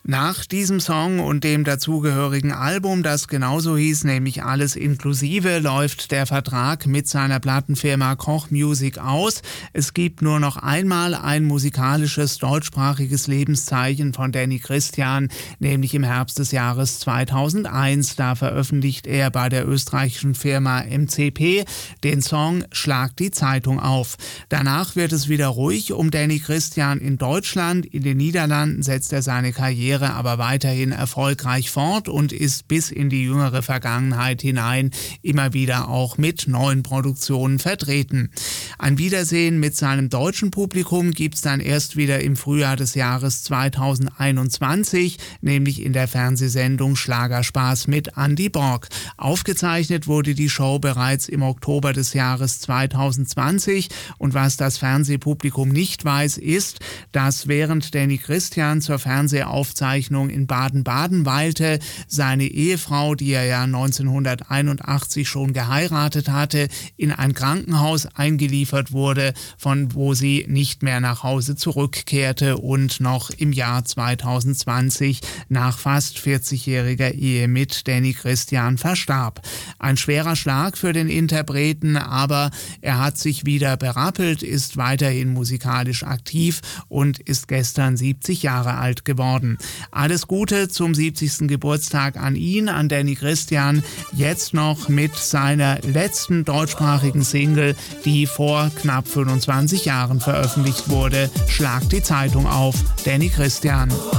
Nach diesem Song und dem dazugehörigen Album, das genauso hieß, nämlich Alles inklusive, läuft der Vertrag mit seiner Plattenfirma Koch Music aus. Es gibt nur noch einmal ein musikalisches deutschsprachiges Lebenszeichen von Danny Christian, nämlich im Herbst des Jahres 2001. Da veröffentlicht er bei der österreichischen Firma MCP den Song Schlag die Zeitung auf. Danach wird es wieder ruhig um Danny Christian in Deutschland. In den Niederlanden setzt er seine Karriere aber weiterhin erfolgreich fort und ist bis in die jüngere Vergangenheit hinein immer wieder auch mit neuen Produktionen vertreten. Ein Wiedersehen mit seinem deutschen Publikum gibt's dann erst wieder im Frühjahr des Jahres 2021, nämlich in der Fernsehsendung Schlagerspaß mit Andy Borg. Aufgezeichnet wurde die Show bereits im Oktober des Jahres 2020 und was das Fernsehpublikum nicht weiß, ist, dass während Danny Christian zur Fernsehaufzeichnung in Baden-Baden weilte, seine Ehefrau, die er ja 1981 schon geheiratet hatte, in ein Krankenhaus eingeliefert wurde, von wo sie nicht mehr nach Hause zurückkehrte und noch im Jahr 2020 nach fast 40-jähriger Ehe mit Danny Christian verstarb. Ein schwerer Schlag für den Interpreten, aber er hat sich wieder berappelt, ist weiterhin musikalisch aktiv und ist gestern 70 Jahre alt geworden. Alles Gute zum 70. Geburtstag an ihn, an Danny Christian, jetzt noch mit seiner letzten deutschsprachigen Single, die vor knapp 25 Jahren veröffentlicht wurde. Schlag die Zeitung auf, Danny Christian.